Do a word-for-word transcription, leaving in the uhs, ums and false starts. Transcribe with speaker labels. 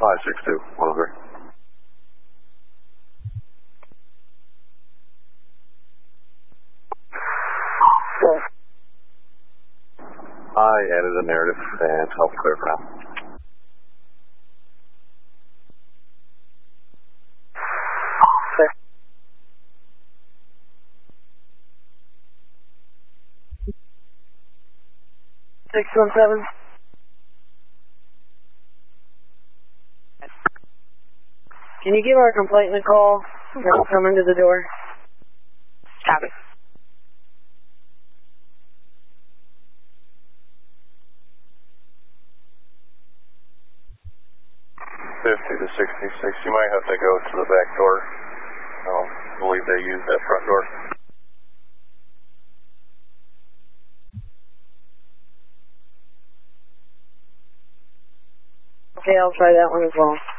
Speaker 1: five six two, one oh three. I added a narrative and help clear for now.
Speaker 2: six one seven. Can you give our complainant a call? They'll come into the door.
Speaker 3: Copy.
Speaker 1: fifty to sixty-six, you might have to go to the back door. I don't believe they use that front door.
Speaker 2: Okay, I'll try that one as well.